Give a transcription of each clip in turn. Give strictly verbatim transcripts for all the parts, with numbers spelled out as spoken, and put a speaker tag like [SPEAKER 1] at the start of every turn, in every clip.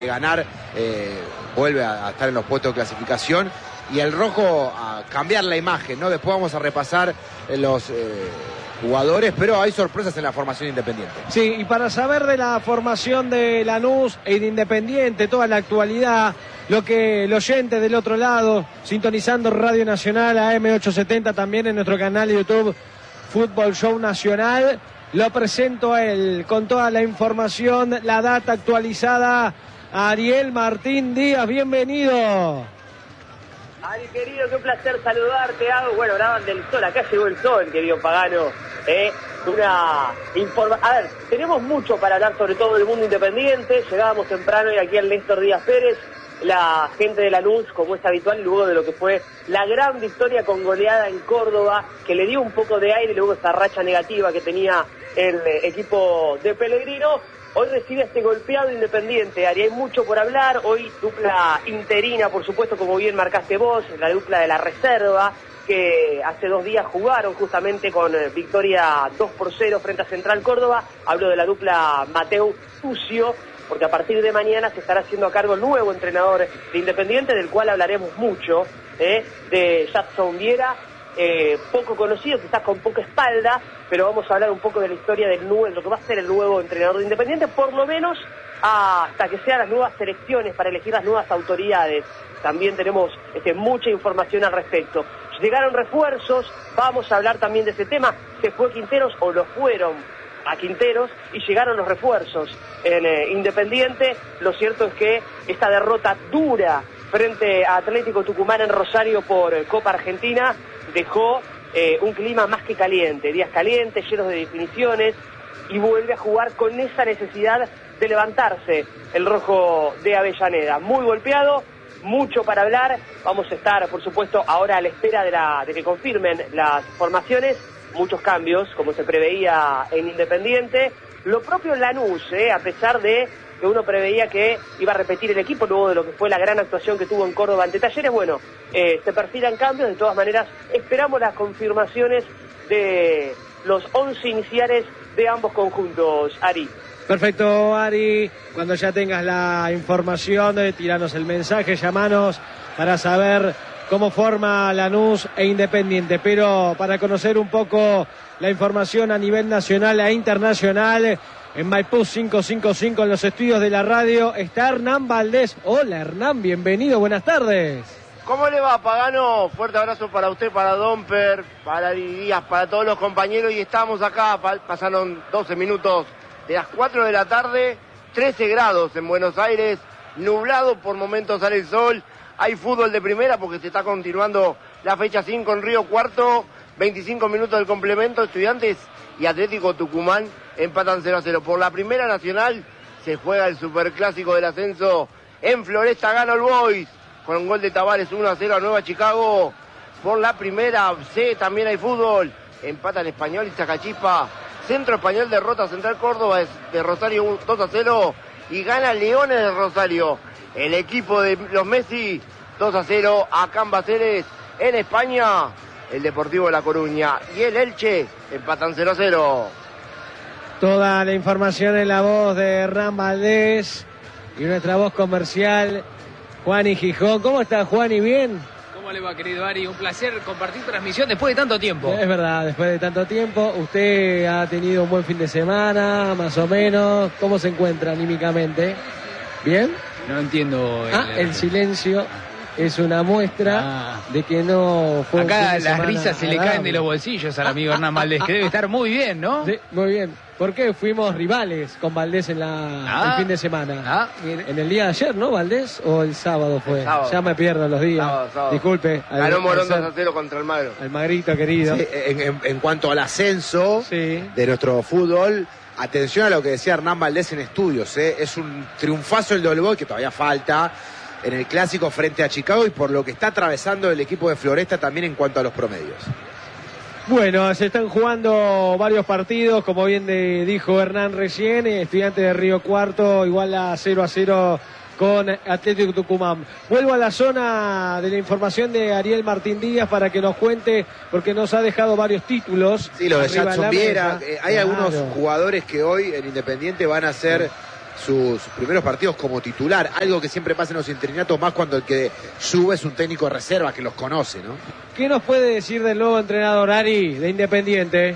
[SPEAKER 1] ganar, eh, vuelve a, a estar en los puestos de clasificación y el rojo a cambiar la imagen, ¿no? Después vamos a repasar los eh, jugadores, pero hay sorpresas en la formación Independiente.
[SPEAKER 2] Sí, y para saber de la formación de Lanús e de Independiente, toda la actualidad, lo que el oyente del otro lado, sintonizando Radio Nacional A M ochocientos setenta, también en nuestro canal de YouTube Fútbol Show Nacional, lo presento a él con toda la información, la data actualizada. Ariel Martín Díaz, bienvenido.
[SPEAKER 3] Ari, querido, qué placer saludarte. Hago, bueno, graban del sol, acá llegó el sol, querido Pagano. Eh, una informa... A ver, tenemos mucho para hablar, sobre todo del mundo independiente. Llegábamos temprano y aquí al Néstor Díaz Pérez, la gente de Lanús, como es habitual, luego de lo que fue la gran victoria con goleada en Córdoba, que le dio un poco de aire luego esta racha negativa que tenía el equipo de Pellegrino. Hoy recibe este golpeado Independiente, Ari, hay mucho por hablar. Hoy dupla interina, por supuesto, como bien marcaste vos, la dupla de la reserva, que hace dos días jugaron justamente con victoria dos por cero frente a Central Córdoba. Hablo de la dupla Mateu Tucio, porque a partir de mañana se estará haciendo a cargo el nuevo entrenador de Independiente, del cual hablaremos mucho, ¿eh? de Jackson Viera. Eh, poco conocido, quizás con poca espalda, pero vamos a hablar un poco de la historia del nuevo, lo que va a ser el nuevo entrenador de Independiente, por lo menos hasta que sean las nuevas selecciones para elegir las nuevas autoridades. También tenemos este, mucha información al respecto. Llegaron refuerzos, vamos a hablar también de ese tema. Se fue Quinteros, o lo fueron a Quinteros, y llegaron los refuerzos en eh, Independiente. Lo cierto es que esta derrota dura frente a Atlético Tucumán en Rosario por eh, Copa Argentina dejó eh, un clima más que caliente, días calientes, llenos de definiciones, y vuelve a jugar con esa necesidad de levantarse el rojo de Avellaneda. Muy golpeado, mucho para hablar. Vamos a estar, por supuesto, ahora a la espera de, la, de que confirmen las formaciones. Muchos cambios, como se preveía en Independiente. Lo propio Lanús, eh, a pesar de que uno preveía que iba a repetir el equipo luego de lo que fue la gran actuación que tuvo en Córdoba ante Talleres. Bueno, eh, se perfilan cambios. De todas maneras, esperamos las confirmaciones de los once iniciales de ambos conjuntos, Ari.
[SPEAKER 2] Perfecto, Ari. Cuando ya tengas la información, eh, tiranos el mensaje, llamanos para saber cómo forma Lanús e Independiente. Pero para conocer un poco la información a nivel nacional e internacional, en Maipú quinientos cincuenta y cinco, en los estudios de la radio, está Hernán Valdés. Hola, Hernán, bienvenido, buenas tardes.
[SPEAKER 4] ¿Cómo le va, Pagano? Fuerte abrazo para usted, para Domper, para Díaz, para todos los compañeros. Y estamos acá, pasaron doce minutos de las cuatro de la tarde, trece grados en Buenos Aires, nublado, por momentos sale el sol. Hay fútbol de primera porque se está continuando la fecha cinco en Río Cuarto, veinticinco minutos del complemento. Estudiantes y Atlético Tucumán empatan cero a cero. Por la Primera Nacional se juega el superclásico del ascenso en Floresta. Gana el Boys con un gol de Tavares, uno a cero a Nueva Chicago. Por la Primera C también hay fútbol. Empatan Español y Zacachispa. Centro Español derrota a Central Córdoba de Rosario dos a cero. Y gana Leones de Rosario, el equipo de los Messi, dos a cero a Cambaceres. En España, el Deportivo de La Coruña y el Elche empatan cero a cero.
[SPEAKER 2] Toda la información en la voz de Hernán Valdés y nuestra voz comercial, Juani Gijón. ¿Cómo está, Juani? ¿Bien?
[SPEAKER 5] ¿Cómo le va, querido Ari? Un placer compartir transmisión después de tanto tiempo.
[SPEAKER 2] Es verdad, después de tanto tiempo. Usted ha tenido un buen fin de semana, más o menos. ¿Cómo se encuentra anímicamente? ¿Bien?
[SPEAKER 5] No entiendo.
[SPEAKER 2] El, ah, el silencio es una muestra ah. de que no fue
[SPEAKER 5] Acá
[SPEAKER 2] un
[SPEAKER 5] las risas se le caen de los bolsillos al amigo Hernán Valdés, que debe estar muy bien, ¿no?
[SPEAKER 2] Sí, muy bien. Porque fuimos rivales con Valdés en la, ah, el fin de semana. Ah, en el día de ayer, ¿no, Valdés? ¿O el sábado fue? El sábado. Ya me pierdo los días. Sábado, sábado. Disculpe.
[SPEAKER 4] Ganó Morón dos a cero contra el Magro.
[SPEAKER 2] El Magrito querido.
[SPEAKER 1] Sí, en, en, en cuanto al ascenso sí. de nuestro fútbol, atención a lo que decía Hernán Valdés en estudios. ¿eh? Es un triunfazo el Dolboy, que todavía falta, en el clásico frente a Chicago, y por lo que está atravesando el equipo de Floresta también en cuanto a los promedios.
[SPEAKER 2] Bueno, se están jugando varios partidos, como bien de, dijo Hernán recién. Estudiantes de Río Cuarto igual a cero a cero con Atlético Tucumán. Vuelvo a la zona de la información de Ariel Martín Díaz para que nos cuente, porque nos ha dejado varios títulos.
[SPEAKER 1] Sí, lo de Jackson Viera. Eh, hay claro. algunos jugadores que hoy en Independiente van a ser sus primeros partidos como titular, algo que siempre pasa en los interinatos, más cuando el que sube es un técnico de reserva que los conoce, ¿no?
[SPEAKER 2] ¿Qué nos puede decir del nuevo entrenador, Ari, de Independiente?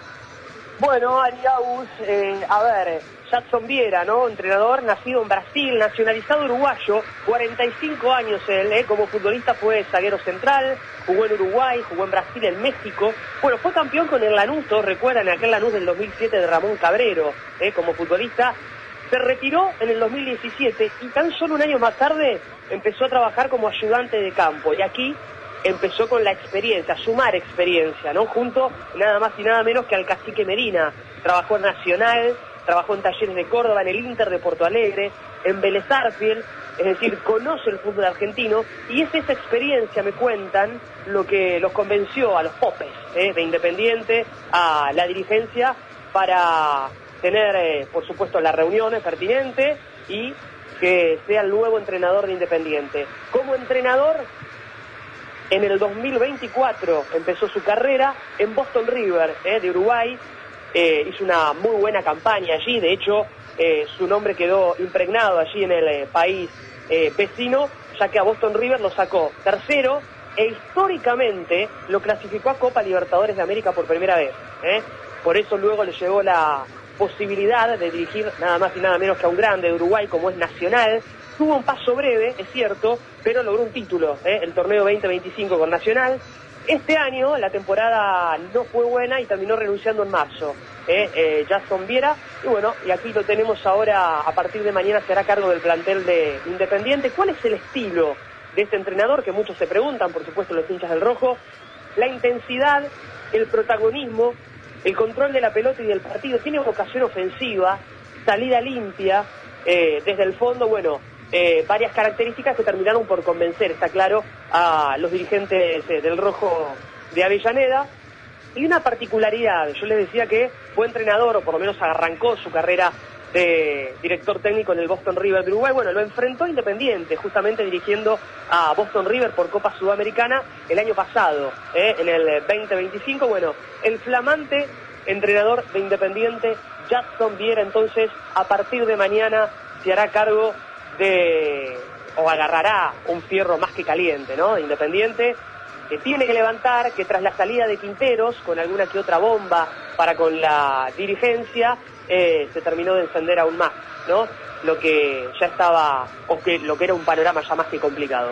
[SPEAKER 3] Bueno, Ari Agus, eh, a ver, Jadson Viera, ¿no? Entrenador nacido en Brasil, nacionalizado uruguayo, cuarenta y cinco años él, ¿eh? Como futbolista fue zaguero central, jugó en Uruguay, jugó en Brasil, en México. Bueno, fue campeón con el Lanús, todos recuerdan aquel Lanús del dos mil siete de Ramón Cabrero, ¿eh? Como futbolista. Se retiró en el dos mil diecisiete y tan solo un año más tarde empezó a trabajar como ayudante de campo. Y aquí empezó con la experiencia, a sumar experiencia, ¿no? Junto nada más y nada menos que al Cacique Medina. Trabajó en Nacional, trabajó en Talleres de Córdoba, en el Inter de Porto Alegre, en Vélez Sarsfield, es decir, conoce el fútbol argentino y es esa experiencia, me cuentan, lo que los convenció a los popes, ¿eh? De Independiente, a la dirigencia, para tener, eh, por supuesto, las reuniones pertinentes y que sea el nuevo entrenador de Independiente. Como entrenador, en el dos mil veinticuatro empezó su carrera en Boston River, eh, de Uruguay. Eh, hizo una muy buena campaña allí, de hecho, eh, su nombre quedó impregnado allí en el eh, país eh, vecino, ya que a Boston River lo sacó tercero e históricamente lo clasificó a Copa Libertadores de América por primera vez. ¿eh? Por eso luego le llegó la posibilidad de dirigir nada más y nada menos que a un grande de Uruguay como es Nacional. Tuvo un paso breve, es cierto, pero logró un título, ¿eh? el torneo veinte veinticinco con Nacional. Este año la temporada no fue buena y terminó renunciando en marzo, ¿eh? Eh, Jadson Viera. Y bueno, y aquí lo tenemos ahora, a partir de mañana se hará cargo del plantel de Independiente. ¿Cuál es el estilo de este entrenador? Que muchos se preguntan, por supuesto los hinchas del rojo. La intensidad, el protagonismo, el control de la pelota y del partido. Tiene vocación ofensiva, salida limpia, eh, desde el fondo, bueno, eh, varias características que terminaron por convencer, está claro, a los dirigentes eh, del rojo de Avellaneda. Y una particularidad, yo les decía que fue entrenador, o por lo menos arrancó su carrera de director técnico en el Boston River de Uruguay. Bueno, lo enfrentó Independiente, justamente dirigiendo a Boston River por Copa Sudamericana el año pasado, ¿eh? en el veinte veinticinco. Bueno, el flamante entrenador de Independiente, Jadson Viera, entonces, a partir de mañana se hará cargo de, o agarrará un fierro más que caliente, ¿no? De Independiente, que tiene que levantar, que tras la salida de Quinteros, con alguna que otra bomba para con la dirigencia, eh, se terminó de encender aún más, ¿no? Lo que ya estaba, o que lo que era un panorama ya más que complicado.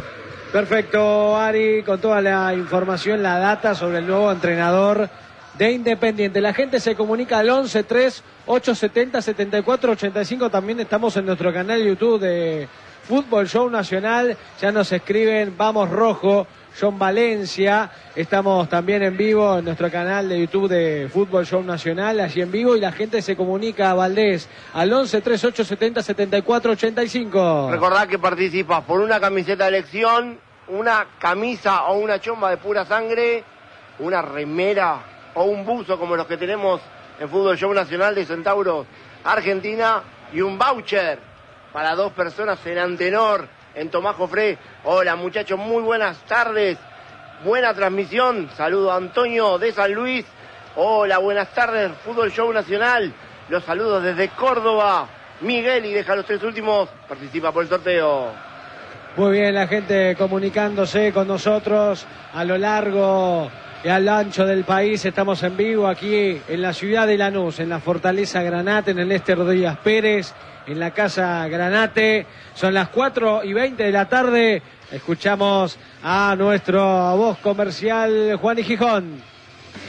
[SPEAKER 2] Perfecto, Ari, con toda la información, la data sobre el nuevo entrenador de Independiente. La gente se comunica al once tres ocho setenta setenta y cuatro ochenta y cinco. También estamos en nuestro canal de YouTube de Fútbol Show Nacional. Ya nos escriben, vamos rojo, John Valencia. Estamos también en vivo en nuestro canal de YouTube de Fútbol Show Nacional, allí en vivo, y la gente se comunica a Valdés al once tres ocho setenta setenta y cuatro ochenta y cinco.
[SPEAKER 4] Recordad que participas por una camiseta de elección, una camisa o una chomba de pura sangre, una remera o un buzo como los que tenemos en Fútbol Show Nacional de Centauro, Argentina, y un voucher para dos personas en Antenor, en Tomás Jofré. Hola muchachos, muy buenas tardes, buena transmisión. Saludo a Antonio de San Luis. Hola, buenas tardes, Fútbol Show Nacional. Los saludos desde Córdoba. Miguel, y deja los tres últimos, participa por el sorteo.
[SPEAKER 2] Muy bien, la gente comunicándose con nosotros a lo largo y al ancho del país. Estamos en vivo aquí en la ciudad de Lanús, en la Fortaleza Granate, en el Néstor Díaz Pérez, en la Casa Granate. Son las cuatro y veinte de la tarde. Escuchamos a nuestro voz comercial, Juan y Gijón.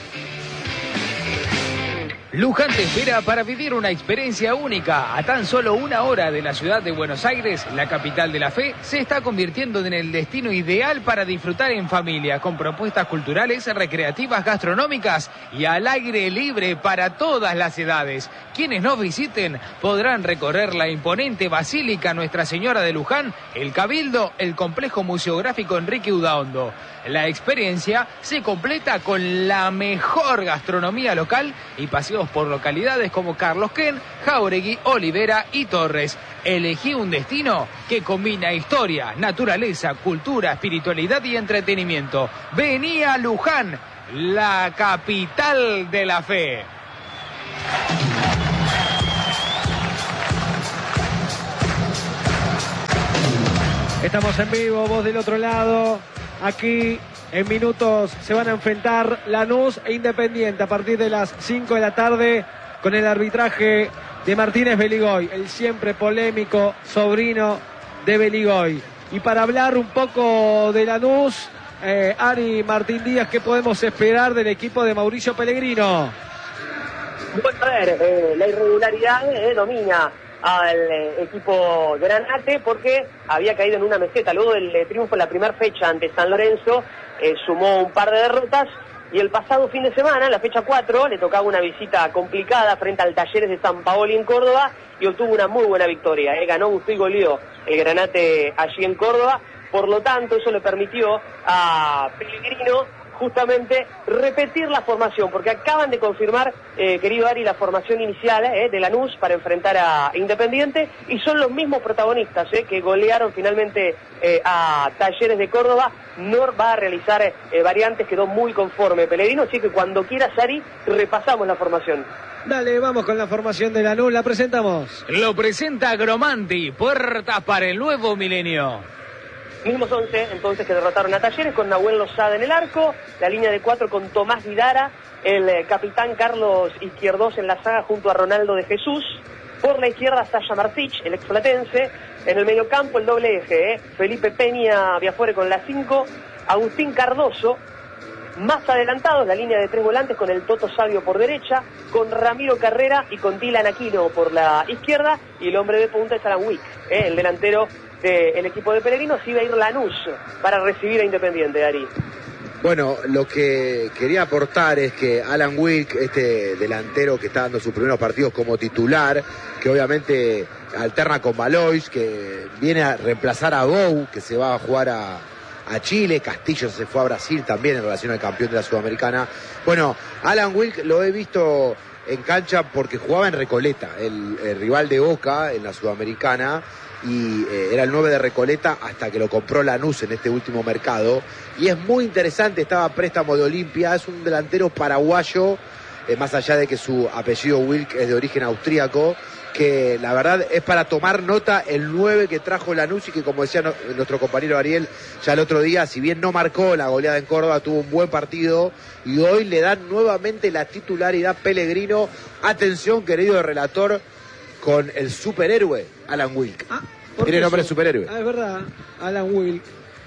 [SPEAKER 5] Luján te espera para vivir una experiencia única. A tan solo una hora de la ciudad de Buenos Aires, la capital de la fe, se está convirtiendo en el destino ideal para disfrutar en familia, con propuestas culturales, recreativas, gastronómicas y al aire libre para todas las edades. Quienes nos visiten podrán recorrer la imponente Basílica Nuestra Señora de Luján, el Cabildo, el complejo museográfico Enrique Udaondo. La experiencia se completa con la mejor gastronomía local y paseos por localidades como Carlos Ken, Jáuregui, Olivera y Torres. Elegí un destino que combina historia, naturaleza, cultura, espiritualidad y entretenimiento. Vení a Luján, la capital de la fe.
[SPEAKER 2] Estamos en vivo, vos del otro lado. Aquí en minutos se van a enfrentar Lanús e Independiente a partir de las cinco de la tarde con el arbitraje de Martínez Beligoy, el siempre polémico sobrino de Beligoy. Y para hablar un poco de Lanús, eh, Ari Martín Díaz, ¿qué podemos esperar del equipo de Mauricio Pellegrino?
[SPEAKER 3] Bueno, a ver, eh, la irregularidad eh, domina al eh, equipo Granate porque había caído en una meseta. Luego del eh, triunfo en la primera fecha ante San Lorenzo, eh, sumó un par de derrotas y el pasado fin de semana, la fecha cuatro, le tocaba una visita complicada frente al Talleres de San Paoli en Córdoba y obtuvo una muy buena victoria. Eh. Ganó, gustó y goleó el Granate allí en Córdoba. Por lo tanto, eso le permitió a Pellegrino justamente repetir la formación, porque acaban de confirmar, eh, querido Ari, la formación inicial eh, de Lanús para enfrentar a Independiente, y son los mismos protagonistas eh, que golearon finalmente eh, a Talleres de Córdoba. No va a realizar eh, variantes, quedó muy conforme Pellegrino, así que cuando quieras, Ari, repasamos la formación.
[SPEAKER 2] Dale, vamos con la formación de Lanús, la presentamos.
[SPEAKER 5] Lo presenta Gromanti, puertas para el nuevo milenio.
[SPEAKER 3] Mismos once, entonces, que derrotaron a Talleres, con Nahuel Lozada en el arco, la línea de cuatro con Tomás Vidara, el eh, capitán Carlos Izquierdos en la saga junto a Ronaldo de Jesús, por la izquierda Sasha Martich, el explatense, en el mediocampo el doble eje, eh, Felipe Peña Viafore con la cinco, Agustín Cardoso, más adelantados la línea de tres volantes con el Toto Salvio por derecha, con Ramiro Carrera y con Dylan Aquino por la izquierda, y el hombre de punta es Alan Wick, eh, el delantero del equipo de Pellegrino. Así va a ir Lanús para recibir a Independiente, Ari.
[SPEAKER 1] Bueno, lo que quería aportar es que Alan Wick, este delantero que está dando sus primeros partidos como titular, que obviamente alterna con Valois, que viene a reemplazar a Gou, que se va a jugar a, a Chile, Castillo se fue a Brasil también en relación al campeón de la Sudamericana. Bueno, Alan Wick lo he visto en cancha porque jugaba en Recoleta, el, el rival de Boca en la Sudamericana, y eh, era el nueve de Recoleta hasta que lo compró Lanús en este último mercado, y es muy interesante, estaba a préstamo de Olimpia, es un delantero paraguayo, eh, más allá de que su apellido Wilk es de origen austríaco, que la verdad es para tomar nota el nueve que trajo Lanús, y que, como decía no, nuestro compañero Ariel ya el otro día, si bien no marcó la goleada en Córdoba, tuvo un buen partido, y hoy le dan nuevamente la titularidad Pellegrino. Atención, querido relator, con el superhéroe Alan Wilk. Ah, tiene nombre de superhéroe.
[SPEAKER 2] Ah, es verdad, Alan Wilk.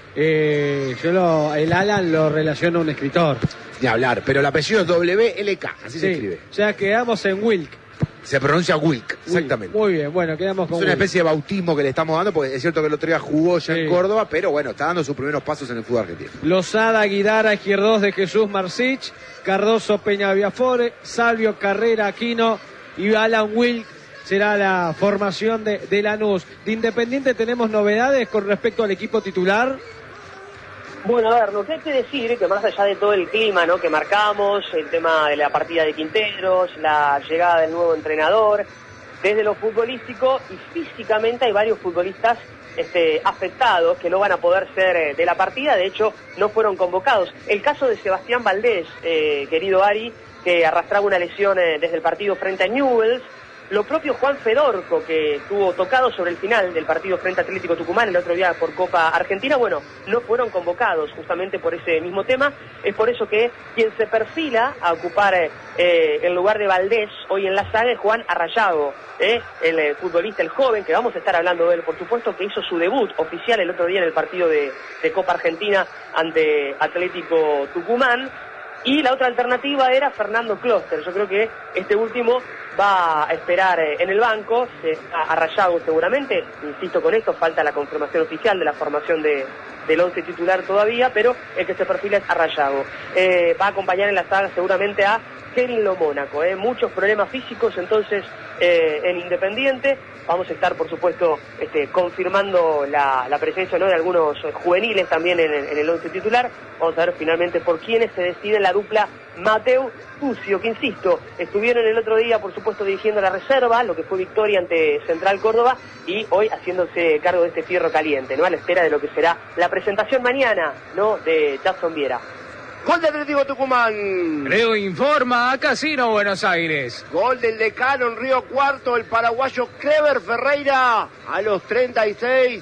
[SPEAKER 2] Eh, yo lo, el Alan lo relaciono a un escritor.
[SPEAKER 1] Ni hablar, pero el apellido es W L K, así sí, se escribe.
[SPEAKER 2] Ya quedamos en Wilk.
[SPEAKER 1] Se pronuncia Wilk, exactamente.
[SPEAKER 2] Muy bien, bueno, quedamos con
[SPEAKER 1] Es una
[SPEAKER 2] Wilk.
[SPEAKER 1] especie de bautismo que le estamos dando, porque es cierto que el otro día jugó ya sí. en Córdoba, pero bueno, está dando sus primeros pasos en el fútbol argentino.
[SPEAKER 2] Lozada, Guidara, Izquierdos de Jesús Marcich, Cardoso, Peña Viafore, Salvio, Carrera, Aquino y Alan Wilk. Será la formación de, de Lanús. De Independiente tenemos novedades con respecto al equipo titular.
[SPEAKER 3] Bueno, a ver, lo que hay que decir es que más allá de todo el clima, ¿no?, que marcamos, el tema de la partida de Quinteros, la llegada del nuevo entrenador, desde lo futbolístico y físicamente hay varios futbolistas este, afectados que no van a poder ser eh, de la partida, de hecho no fueron convocados. El caso de Sebastián Valdés, eh, querido Ari, que arrastraba una lesión eh, desde el partido frente a Newell's. Lo propio Juan Fedorco, que estuvo tocado sobre el final del partido frente a Atlético Tucumán el otro día por Copa Argentina, bueno, no fueron convocados justamente por ese mismo tema. Es por eso que quien se perfila a ocupar eh, el lugar de Valdés hoy en la saga es Juan Arrayago, eh, el eh, futbolista, el joven, que vamos a estar hablando de él, por supuesto, que hizo su debut oficial el otro día en el partido de, de Copa Argentina ante Atlético Tucumán. Y la otra alternativa era Fernando Closter. Yo creo que este último va a esperar en el banco, a Rayago seguramente. Insisto con esto, falta la confirmación oficial de la formación de, del once titular todavía, pero el que se perfila es a Rayago. Eh, va a acompañar en la saga seguramente a Kevin Lo Mónaco. Eh. Muchos problemas físicos entonces eh, en Independiente. Vamos a estar, por supuesto, este, confirmando la, la presencia, ¿no?, de algunos juveniles también en, en el once titular. Vamos a ver finalmente por quiénes se decide la dupla Mateu Tucio, que insisto, estuvieron el otro día, por supuesto, dirigiendo la reserva, lo que fue victoria ante Central Córdoba, y hoy haciéndose cargo de este fierro caliente, ¿no?, a la espera de lo que será la presentación mañana, ¿no?, de Jackson Viera.
[SPEAKER 4] Gol de Atlético Tucumán.
[SPEAKER 5] Creo informa a Casino Buenos Aires.
[SPEAKER 4] Gol del decano en Río Cuarto, el paraguayo Clever Ferreira a los treinta y seis.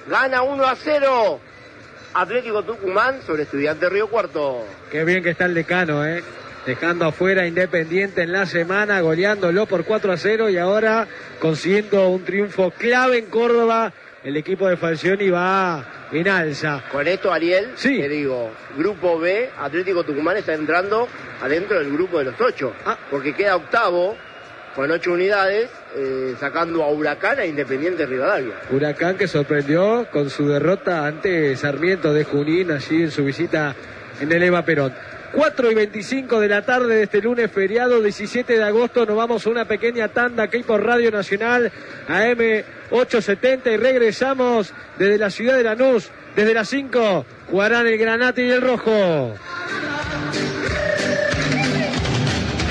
[SPEAKER 4] Gana uno a cero. Atlético Tucumán sobre Estudiantes Río Cuarto.
[SPEAKER 2] Qué bien que está el decano, ¿eh? Dejando afuera Independiente en la semana, goleándolo por cuatro a cero y ahora consiguiendo un triunfo clave en Córdoba. El equipo de Falcioni va en alza.
[SPEAKER 4] Con esto, Ariel,
[SPEAKER 2] sí.
[SPEAKER 4] Te digo, Grupo B, Atlético Tucumán está entrando adentro del grupo de los ocho. Ah. Porque queda octavo con ocho unidades, eh, sacando a Huracán e Independiente Rivadavia.
[SPEAKER 2] Huracán que sorprendió con su derrota ante Sarmiento de Junín, allí en su visita en el Eva Perón. cuatro y veinticinco de la tarde de este lunes feriado, diecisiete de agosto, nos vamos a una pequeña tanda aquí por Radio Nacional, A M ochocientos setenta, y regresamos desde la ciudad de Lanús, desde las cinco, jugarán el Granate y el Rojo.